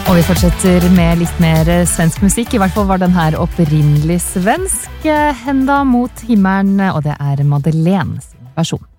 Og vi fortsetter med litt mer svensk musikk. I hvert fall var den her opprinnelig svensk. Henda mot himmelen, og det Madeleine sin versjon.